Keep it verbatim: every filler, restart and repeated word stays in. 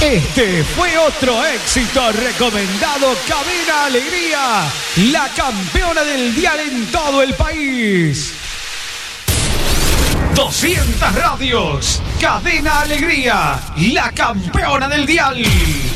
Este fue otro éxito recomendado. Cadena Alegría, la campeona del dial en todo el país. doscientas radios. Cadena Alegría, la campeona del dial.